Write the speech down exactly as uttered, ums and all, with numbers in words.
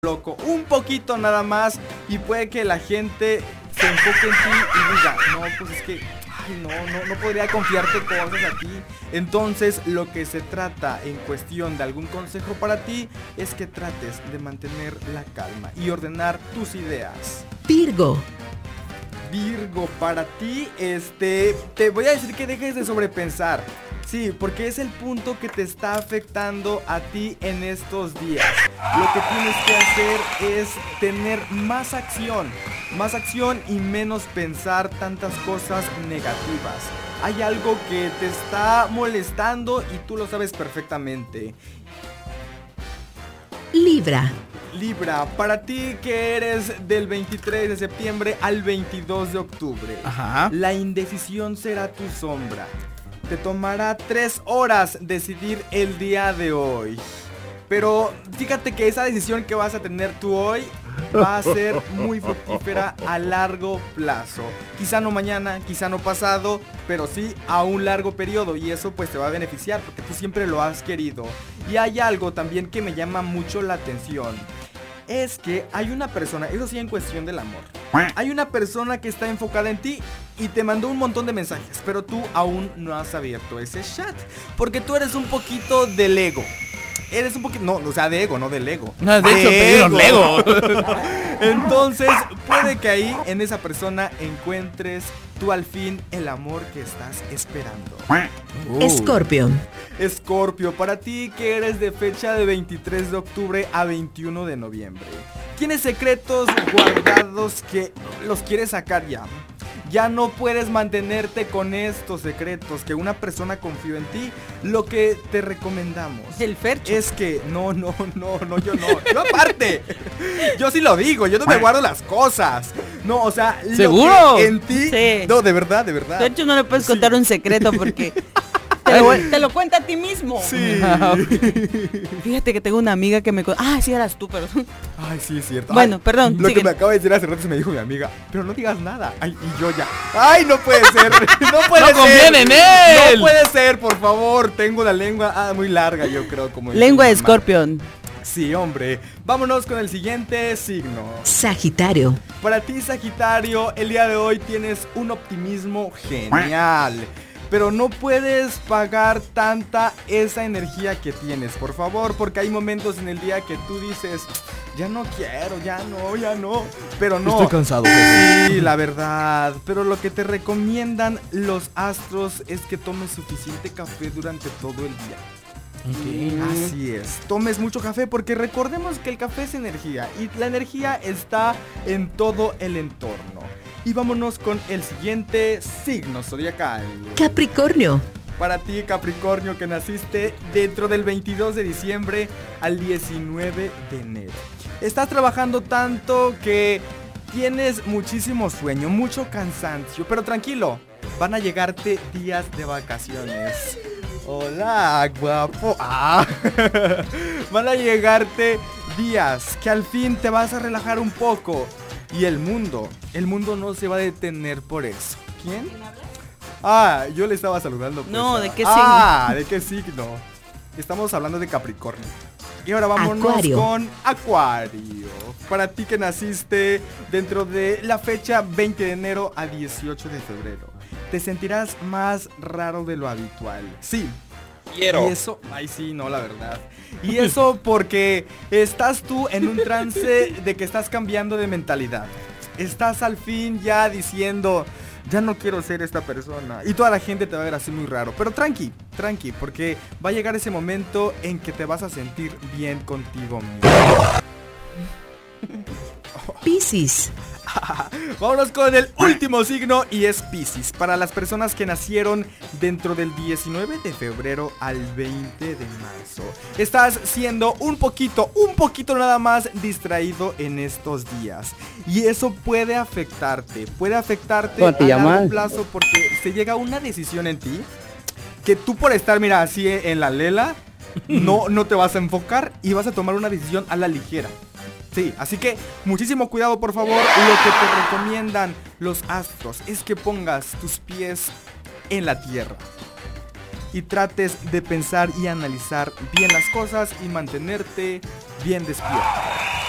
loco, un poquito nada más, y puede que la gente se enfoque en ti y diga, no, pues es que, ay, no, no, no podría confiarte cosas aquí. Entonces, lo que se trata en cuestión de algún consejo para ti es que trates de mantener la calma y ordenar tus ideas. Virgo. Virgo, para ti, este, te voy a decir que dejes de sobrepensar. Sí, porque es el punto que te está afectando a ti en estos días. Lo que tienes que hacer es tener más acción, más acción y menos pensar tantas cosas negativas. Hay algo que te está molestando y tú lo sabes perfectamente. Libra. Libra, para ti que eres del veintitrés de septiembre al veintidós de octubre. Ajá. La indecisión será tu sombra. Te tomará tres horas decidir el día de hoy. Pero fíjate que esa decisión que vas a tener tú hoy va a ser muy fructífera a largo plazo. Quizá no mañana, quizá no pasado, pero sí a un largo periodo. Y eso pues te va a beneficiar porque tú siempre lo has querido. Y hay algo también que me llama mucho la atención. Es que hay una persona, eso sí en cuestión del amor, hay una persona que está enfocada en ti y te mandó un montón de mensajes, pero tú aún no has abierto ese chat, porque tú eres un poquito del ego. Eres un poquito, no, o sea, de ego, no del ego. No, de hecho, pidieron Lego. Entonces, puede que ahí, en esa persona, encuentres tú al fin el amor que estás esperando. Uh. Escorpio. Escorpio, para ti que eres de fecha de veintitrés de octubre a veintiuno de noviembre. Tienes secretos guardados que los quieres sacar ya. Ya no puedes mantenerte con estos secretos, que una persona confió en ti. Lo que te recomendamos El Fercho es que, no, no, no, no, yo no. Yo aparte, yo sí lo digo, yo no me guardo las cosas. No, o sea, ¿seguro? Lo que en ti, Sí. no, de verdad, de verdad. Fercho no le puedes Sí. contar un secreto porque te lo, te lo cuenta a ti mismo. Sí. Fíjate que tengo una amiga que me... Ah, sí eras tú, pero... Ay, sí, es cierto. Bueno, Ay, perdón, Lo sigue. que me acaba de decir hace rato se me dijo mi amiga, pero no digas nada. Ay, y yo ya. Ay, no puede ser. No puede ¡No ser. conviene en él! No puede ser, por favor. Tengo la lengua ah, muy larga, yo creo. Como Lengua de dice mi mamá. escorpión. Sí, hombre. Vámonos con el siguiente signo. Sagitario. Para ti, Sagitario, el día de hoy tienes un optimismo genial. Pero no puedes pagar tanta esa energía que tienes, por favor, porque hay momentos en el día que tú dices, ya no quiero, ya no, ya no. Pero no. Estoy cansado. Sí, la verdad. Pero lo que te recomiendan los astros es que tomes suficiente café durante todo el día. Okay. Así es, tomes mucho café porque recordemos que el café es energía y la energía está en todo el entorno. Y vámonos con el siguiente signo zodiacal. Capricornio. Para ti, Capricornio, que naciste dentro del veintidós de diciembre al diecinueve de enero. Estás trabajando tanto que tienes muchísimo sueño, mucho cansancio, pero tranquilo, van a llegarte días de vacaciones. Hola, guapo. Ah. Van a llegarte días que al fin te vas a relajar un poco. Y el mundo, el mundo no se va a detener por eso. ¿Quién? Ah, yo le estaba saludando. Pues, No, a- ¿de qué Ah, ¿de qué signo? Estamos hablando de Capricornio. Y ahora vámonos Acuario. con Acuario. Para ti que naciste dentro de la fecha veinte de enero a dieciocho de febrero. Te sentirás más raro de lo habitual. Sí. Quiero. Y eso, ay sí, no, la verdad. Y eso porque estás tú en un trance de que estás cambiando de mentalidad. Estás al fin ya diciendo, ya no quiero ser esta persona. Y toda la gente te va a ver así muy raro. Pero tranqui, tranqui, porque va a llegar ese momento en que te vas a sentir bien contigo mismo. Piscis. Vámonos con el último signo y es Piscis. Para las personas que nacieron dentro del diecinueve de febrero al veinte de marzo. Estás siendo un poquito, un poquito nada más distraído en estos días. Y eso puede afectarte, puede afectarte a largo plazo porque se llega a una decisión en ti que tú por estar, mira, así en la lela, no, no te vas a enfocar y vas a tomar una decisión a la ligera. Sí, así que muchísimo cuidado, por favor. Lo que te recomiendan los astros es que pongas tus pies en la tierra y trates de pensar y analizar bien las cosas y mantenerte bien despierto.